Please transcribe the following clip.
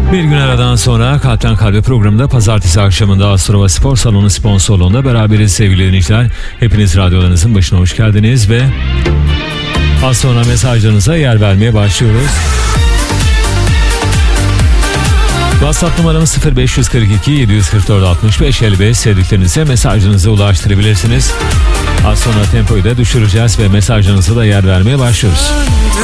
Bir gün aradan sonra Kalpten Kalbe programında pazartesi akşamında Astrova Spor Salonu sponsorluğunda beraberiz sevgili dinleyiciler. Hepiniz radyolarınızın başına hoş geldiniz ve az sonra mesajlarınıza yer vermeye başlıyoruz. WhatsApp numaramız 0542 744 65 55. Sevdiklerinize mesajınızı ulaştırabilirsiniz. Az sonra tempoyu da düşüreceğiz ve mesajlarınıza da yer vermeye başlıyoruz.